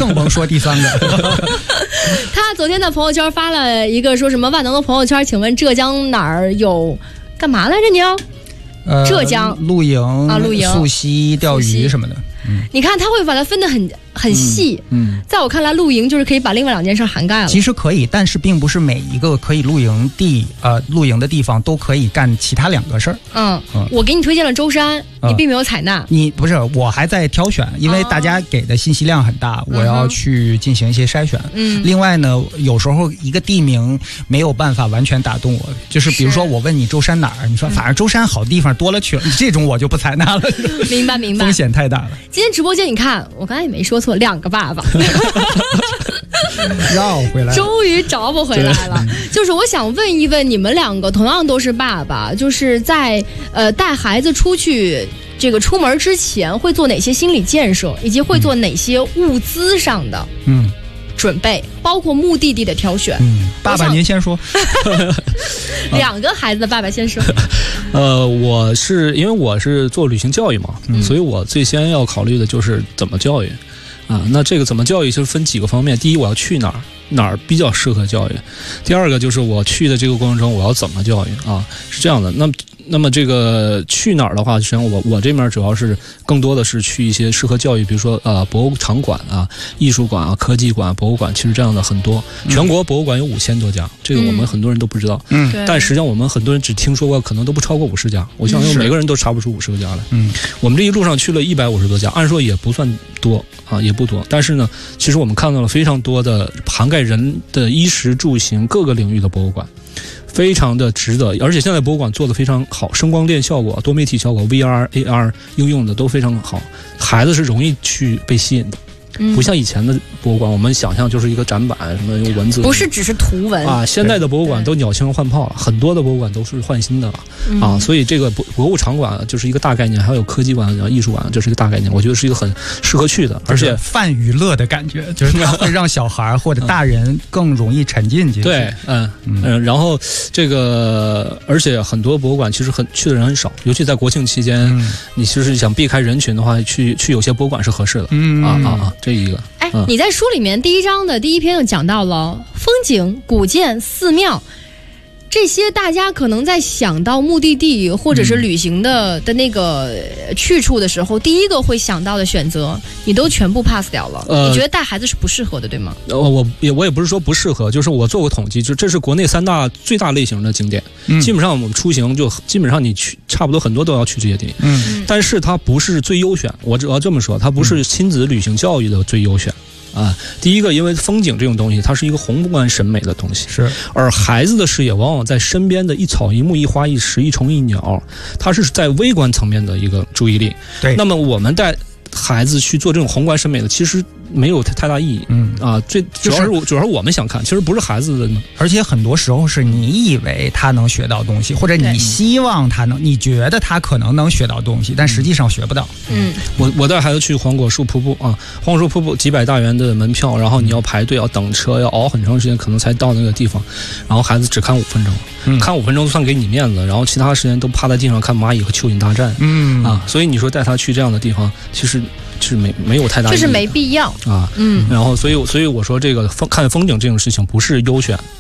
更甭说第三个。 他昨天在朋友圈发了一个说什么万能的朋友圈，请问浙江哪儿有干嘛来着？你要浙江露营啊，露营、 溯溪、钓鱼什么的。 你看他会把它分得很细。在我看来，露营就是可以把另外2件事涵盖了。 其实可以，但是并不是每一个可以露营的地方都可以干其他2个事儿。 我给你推荐了舟山，你并没有采纳。 你不是，我还在挑选，因为大家给的信息量很大，我要去进行一些筛选。另外呢，有时候一个地名没有办法完全打动我，就是比如说我问你舟山哪儿，你说反正舟山好地方多了去了，这种我就不采纳了。 明白， 风险太大了。 今天直播间你看，我刚才也没说错，2个爸爸绕回来， 终于找不回来了。就是我想问一问你们2个，同样都是爸爸，就是在带孩子出去出门之前会做哪些心理建设，以及会做哪些物资上的准备，包括目的地的挑选。 爸爸您先说。 2个孩子的爸爸先说。 我是因为我是做旅行教育嘛，所以我最先要考虑的就是怎么教育啊。那这个怎么教育就是分几个方面，第一我要去哪儿比较适合教育，第二个就是我去的这个过程中我要怎么教育啊，是这样的。那么这个去哪儿的话，实际上我这边主要是更多的是去一些适合教育，比如说博物场馆啊、艺术馆啊、科技馆、博物馆，其实这样的很多。全国博物馆有5000多家，这个我们很多人都不知道。但实际上我们很多人只听说过，可能都不超过50家。我想每个人都查不出50个家来。我们这一路上去了150多家，按说也不算多啊，也不多。但是呢，其实我们看到了非常多的涵盖人的衣食住行各个领域的博物馆。非常的值得，而且现在博物馆做得非常好，声光电效果、多媒体效果、VR、AR 应用的都非常好，孩子是容易去被吸引的。不像以前的博物馆，我们想象就是一个展板，什么用文字， 不是只是图文啊。现在的博物馆都鸟枪换炮了，很多的博物馆都是换新的了啊。所以这个博物场馆就是一个大概念，还有科技馆、艺术馆，这是一个大概念，我觉得是一个很适合去的，而且泛娱乐的感觉，就是它会让小孩或者大人更容易沉浸进去。 对，然后这个，而且很多博物馆其实去的人很少，尤其在国庆期间，你其实想避开人群的话，去有些博物馆是合适的。这一个。 你在书里面第1章的第1篇就讲到了风景、古建、寺庙，这些大家可能在想到目的地或者是旅行的那个去处的时候，第一个会想到的选择，你都全部 pass 掉了。你觉得带孩子是不适合的，对吗？ 我也不是说不适合，就是我做过统计，就这是国内3大最大类型的景点，基本上我们出行就基本上你去差不多很多都要去这些地方。但是它不是最优选，我只要这么说，它不是亲子旅行教育的最优选。第一个，因为风景这种东西，它是一个宏观审美的东西， 是。 而孩子的视野往往在身边的一草一木一花一石一虫一鸟，它是在微观层面的一个注意力。 对。 那么我们带孩子去做这种宏观审美的，其实没有太大意义。最主要是我们想看，其实不是孩子的。 而且很多时候是你以为他能学到东西，或者你希望他能，你觉得他可能能学到东西，但实际上学不到。 我带孩子去黄果树瀑布啊，黄果树瀑布几百大元的门票，然后你要排队，要等车，要熬很长时间，可能才到那个地方。然后孩子只看5分钟，看5分钟算给你面子，然后其他时间都趴在地上看蚂蚁和蚯蚓大战。所以你说带他去这样的地方，其实是没有太大意义， 就是没必要啊。然后所以我说这个看风景这种事情不是优选